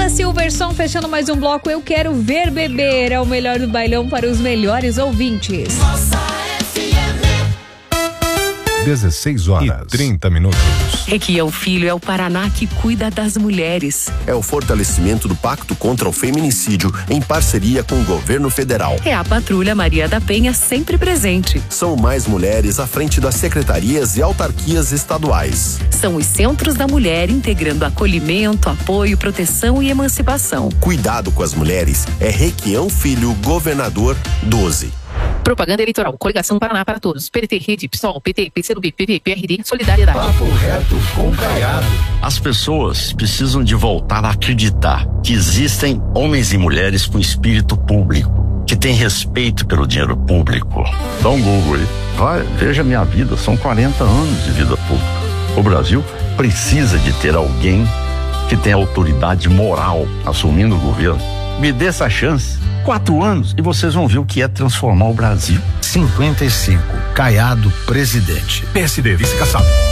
Duda Silverson fechando mais um bloco. Eu quero ver beber. É o melhor do bailão para os melhores ouvintes. 16h30. Requião Filho é o Paraná que cuida das mulheres. É o fortalecimento do Pacto contra o Feminicídio em parceria com o governo federal. É a Patrulha Maria da Penha sempre presente. São mais mulheres à frente das secretarias e autarquias estaduais. São os Centros da Mulher integrando acolhimento, apoio, proteção e emancipação. Cuidado com as mulheres é Requião Filho, governador 12. Propaganda eleitoral. Coligação Paraná para Todos. PDT, Rede, PSOL, PT, PCdoB, PP, PRD, Solidariedade. Papo reto com Caiado. As pessoas precisam de voltar a acreditar que existem homens e mulheres com espírito público, que têm respeito pelo dinheiro público. Dá um Google aí. Vai, veja minha vida. São 40 anos de vida pública. O Brasil precisa de ter alguém que tenha autoridade moral assumindo o governo. Me dê essa chance. 4 anos e vocês vão ver o que é transformar o Brasil. 55. Caiado, presidente. PSD, vice-caçado.